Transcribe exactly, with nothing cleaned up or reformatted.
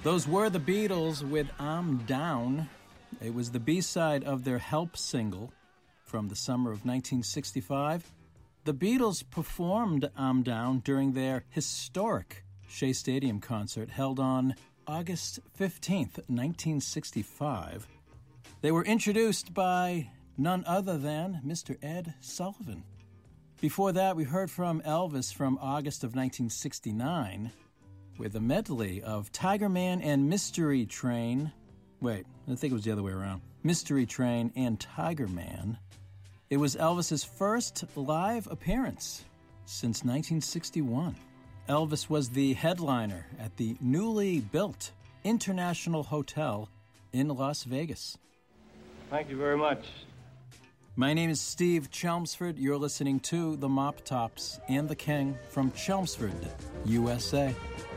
Those were the Beatles with I'm Down. It was the B-side of their Help single from the summer of nineteen sixty-five. The Beatles performed I'm Down during their historic Shea Stadium concert held on August fifteenth, nineteen sixty-five. They were introduced by none other than Mister Ed Sullivan. Before that, we heard from Elvis from August of nineteen sixty-nine with a medley of Tiger Man and Mystery Train. Wait, I think it was the other way around. Mystery Train and Tiger Man. It was Elvis's first live appearance since nineteen sixty-one. Elvis was the headliner at the newly built International Hotel in Las Vegas. Thank you very much. My name is Steve Chelmsford. You're listening to the Mop Tops and the King from Chelmsford, U S A.